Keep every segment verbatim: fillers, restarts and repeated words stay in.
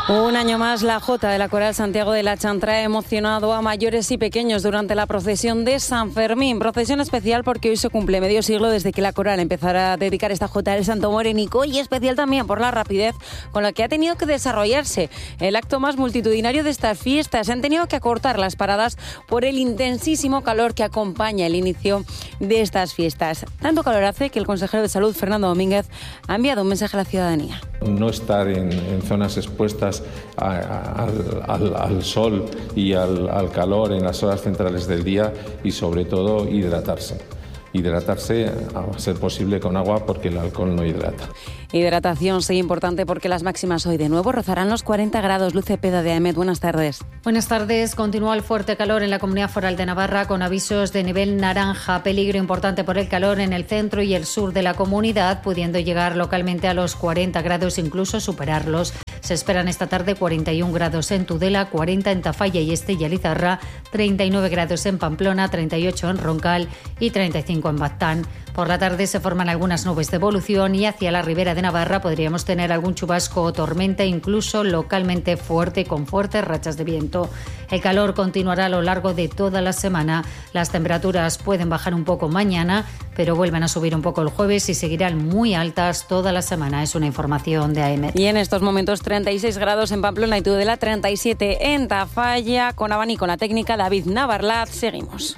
Un año más, la Jota de la Coral Santiago de la Chantra ha emocionado a mayores y pequeños durante la procesión de San Fermín. Procesión especial porque hoy se cumple medio siglo desde que la Coral empezara a dedicar esta Jota al Santo Morénico, y especial también por la rapidez con la que ha tenido que desarrollarse el acto más multitudinario de estas fiestas. Se han tenido que acortar las paradas por el intensísimo calor que acompaña el inicio de estas fiestas. Tanto calor hace que el consejero de Salud, Fernando Domínguez, ha enviado un mensaje a la ciudadanía. No estar en, en zonas expuestas a, a, al, al, al sol y al, al calor en las horas centrales del día, y sobre todo hidratarse. Hidratarse a ser posible con agua, porque el alcohol no hidrata. Hidratación, sí, importante, porque las máximas hoy de nuevo rozarán los cuarenta grados. Luce Peda de A M E T, buenas tardes. Buenas tardes. Continúa el fuerte calor en la Comunidad Foral de Navarra, con avisos de nivel naranja. Peligro importante por el calor en el centro y el sur de la comunidad, pudiendo llegar localmente a los cuarenta grados, incluso superarlos. Se esperan esta tarde cuarenta y un grados en Tudela, cuarenta en Tafalla y Estella Lizarra, treinta y nueve grados en Pamplona, treinta y ocho en Roncal y treinta y cinco en Baztán. Por la tarde se forman algunas nubes de evolución y hacia la ribera de Navarra podríamos tener algún chubasco o tormenta, incluso localmente fuerte, con fuertes rachas de viento. El calor continuará a lo largo de toda la semana. Las temperaturas pueden bajar un poco mañana, pero vuelven a subir un poco el jueves y seguirán muy altas toda la semana. Es una información de A M E T. Y en estos momentos treinta y seis grados en Pamplona y Tudela, treinta y siete en Tafalla. Con abanico la técnica David Navarlat. Seguimos.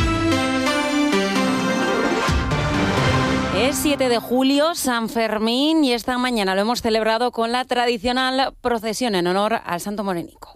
Es siete de julio, San Fermín, y esta mañana lo hemos celebrado con la tradicional procesión en honor al Santo Morénico.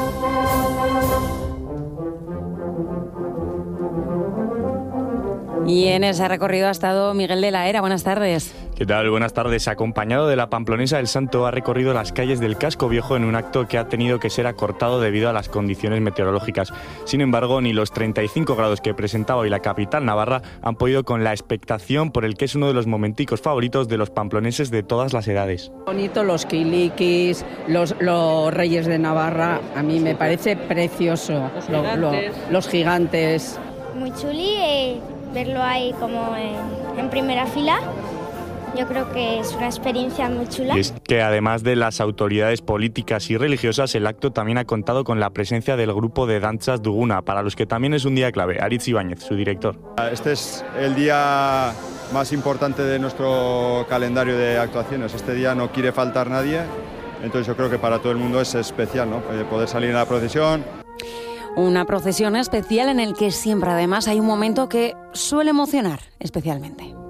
Y en ese recorrido ha estado Miguel de la Era. Buenas tardes. ¿Qué tal? Buenas tardes. Acompañado de la pamplonesa, el santo ha recorrido las calles del Casco Viejo en un acto que ha tenido que ser acortado debido a las condiciones meteorológicas. Sin embargo, ni los treinta y cinco grados que presentaba hoy la capital navarra han podido con la expectación por el que es uno de los momenticos favoritos de los pamploneses de todas las edades. Bonito, los kiliquis, los, los reyes de Navarra, a mí me parece precioso. Los lo, gigantes. Lo, los gigantes. Muy chuli eh, verlo ahí como en, en primera fila. Yo creo que es una experiencia muy chula. Y es que además de las autoridades políticas y religiosas, el acto también ha contado con la presencia del grupo de danzas Duguna, para los que también es un día clave. Aritz Ibáñez, su director. Este es el día más importante de nuestro calendario de actuaciones. Este día no quiere faltar nadie, entonces yo creo que para todo el mundo es especial, ¿no? Poder salir en la procesión. Una procesión especial en el que siempre además hay un momento que suele emocionar especialmente.